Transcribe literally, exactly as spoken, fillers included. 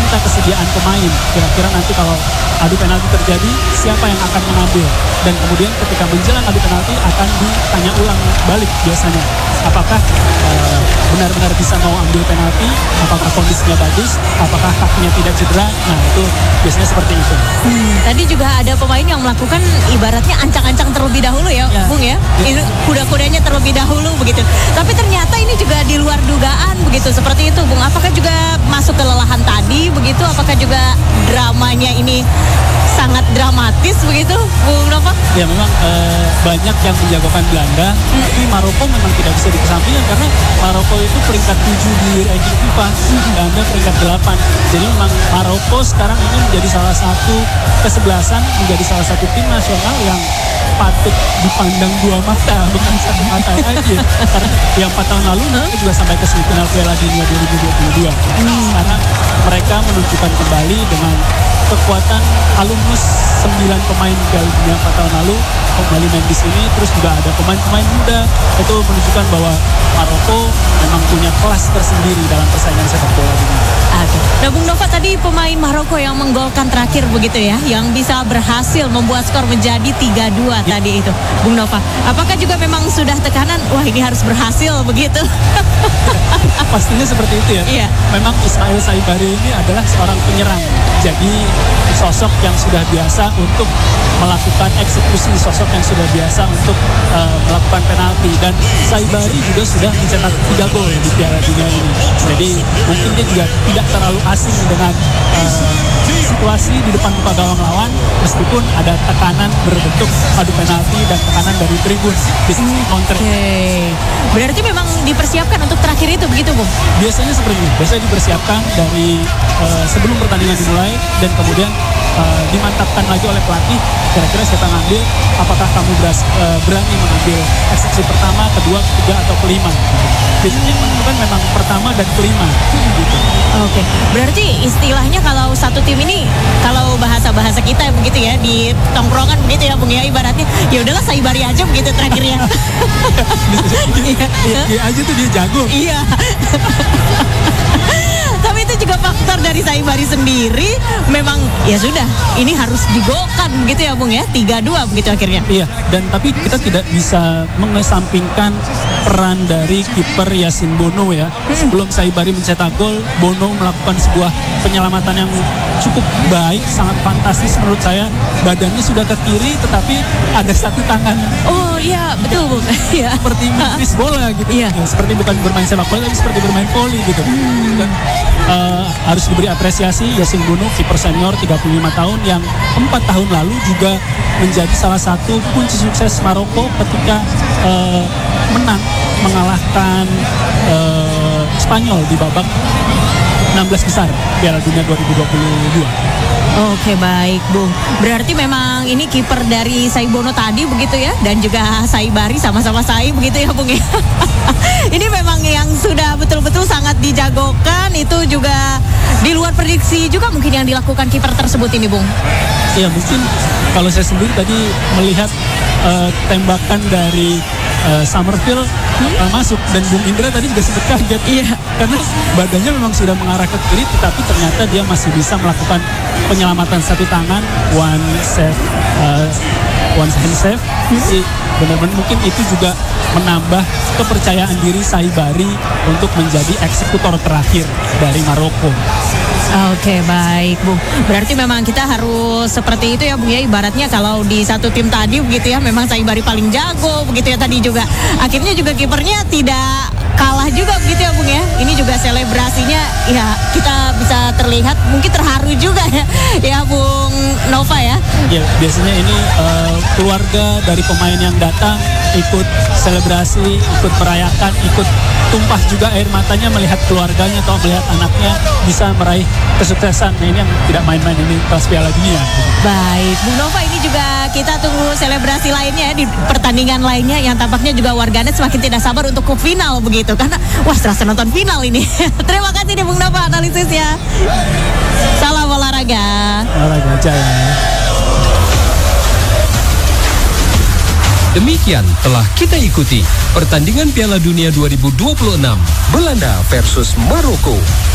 meminta kesediaan pemain. Kira-kira nanti kalau adu penalti terjadi, siapa yang akan mengambil? Dan kemudian ketika menjelang adu penalti akan ditanya ulang balik biasanya. Apakah uh, benar-benar bisa mau ambil penalti? Apakah kondisinya bagus? Apakah kakinya tidak cedera? Nah itu biasanya seperti itu. Hmm, tadi juga ada pemain yang melakukan ibaratnya ancang-ancang terlebih dahulu ya, ya. Bung ya. ya. Kuda-kudanya terlebih dahulu begitu. Tapi ternyata ini juga di luar dugaan begitu. Seperti itu Bung. Apakah juga masuk kelelahan tadi begitu? Apakah juga dramanya ini sangat dramatis begitu, Bung Nova? Ya memang eh, banyak yang menjagokan Belanda, hmm. tapi Maroko memang tidak bisa dikesampingkan karena Maroko itu peringkat tujuh di ranking FIFA, hmm. Belanda peringkat delapan. Jadi memang Maroko sekarang ini menjadi salah satu kesebelasan, menjadi salah satu tim nasional yang patut dipandang dua mata, bukan satu mata aja. Karena yang empat tahun lalu mereka juga sampai ke semifinal Piala Dunia dua ribu dua puluh dua. Hmm. Sekarang mereka menunjukkan kembali dengan kekuatan alumnus sembilan pemain Piala Dunia empat tahun lalu kembali main di sini, terus juga ada pemain-pemain muda. Itu menunjukkan bahwa Maroko memang punya kelas tersendiri dalam persaingan sepak bola dunia. Oke. Nah Bung Nova, tadi pemain Maroko yang menggolkan terakhir begitu ya, yang bisa berhasil membuat skor menjadi tiga dua ya. Tadi itu Bung Nova, apakah juga memang sudah tekanan, wah ini harus berhasil begitu? Pastinya seperti itu ya. Iya. Memang Ismail Saibari ini adalah seorang penyerang, jadi sosok yang sudah biasa untuk melakukan eksekusi, sosok yang sudah biasa untuk uh, melakukan penalti, dan Saibari juga sudah mencetak tiga gol di Piala Dunia ini. Jadi mungkin dia juga tidak terlalu asing dengan uh, situasi di depan muka gawang lawan, meskipun ada tekanan berbentuk adu penalti dan tekanan dari tribun di sisi counter. Oke, berarti memang dipersiapkan untuk terakhir itu begitu Bung? Biasanya seperti itu, biasanya dipersiapkan dari uh, sebelum pertandingan dimulai, dan kemudian uh, dimantapkan lagi oleh pelatih. Kira-kira siapa ngambil, apakah kamu beras, uh, berani mengambil eksekusi pertama, kedua, ketiga, atau kelima. Biasanya yang menentukan memang pertama dan kelima gitu. Oke, berarti istilahnya kalau satu tim ini, kalau bahasa-bahasa kita begitu ya, di tongkrongan begitu ya Bung ya, ibaratnya ya udahlah Saibari aja begitu terakhirnya. Iya, iya aja tuh dia jago. Iya. Tapi itu juga faktor dari Saibari sendiri, memang ya sudah, ini harus digolkan begitu ya Bung ya, tiga dua begitu akhirnya. Iya, dan tapi kita tidak bisa mengesampingkan peran dari kiper Yasin Bono ya. Hmm. Sebelum Saibari mencetak gol, Bono melakukan sebuah penyelamatan yang cukup baik, sangat fantastis menurut saya. Badannya sudah ke kiri, tetapi ada satu tangan. Oh iya, betul Bung. Iya. Seperti menepis bola gitu. Iya. Ya, seperti bukan bermain sepak bola, tapi seperti bermain voli gitu. Hmm. Dan, uh, harus diberi apresiasi Yasin Bono, kiper senior tiga puluh lima tahun yang empat tahun lalu juga menjadi salah satu kunci sukses Maroko ketika uh, menang mengalahkan uh, Spanyol di babak enam belas besar Piala Dunia dua ribu dua puluh dua. Oke, baik Bung. Berarti memang ini kiper dari Saibono tadi begitu ya, dan juga Saibari sama-sama Sai begitu ya Bung ya. Ini memang yang sudah betul-betul sangat dijagokan, itu juga di luar prediksi juga mungkin yang dilakukan kiper tersebut ini Bung. Iya, mungkin kalau saya sendiri tadi melihat uh, tembakan dari uh, Summerfield hmm? uh, masuk, dan Bung Indra tadi juga sempat kaget. Iya. Karena badannya memang sudah mengarah ke kiri, tetapi ternyata dia masih bisa melakukan penyelamatan satu tangan, one save, uh, one hand save. Jadi benar-benar mungkin itu juga menambah kepercayaan diri Saibari untuk menjadi eksekutor terakhir dari Maroko. Oke, baik Bung. Berarti memang kita harus seperti itu ya Bung ya. Ibaratnya kalau di satu tim tadi begitu ya, memang Saibari paling jago begitu ya tadi juga. Akhirnya juga kipernya tidak kalah juga begitu ya Bung ya. Ini juga selebrasinya ya kita bisa terlihat mungkin terharu juga ya, ya Bung Nova ya. Ya, biasanya ini uh, keluarga dari pemain yang datang ikut selebrasi, ikut merayakan, ikut tumpah juga air matanya melihat keluarganya atau melihat anaknya bisa meraih kesuksesan. Nah, ini yang tidak main-main ini pas Piala Dunia. Baik, Bung Nova, ini juga kita tunggu selebrasi lainnya di pertandingan lainnya yang tampaknya juga warganet semakin tidak sabar untuk ke final begitu, karena wah serasa nonton final ini. Terima kasih nih Bung Nova analisisnya. Salam olahraga. Olahraga jaya. Demikian telah kita ikuti pertandingan Piala Dunia dua ribu dua puluh enam Belanda versus Maroko.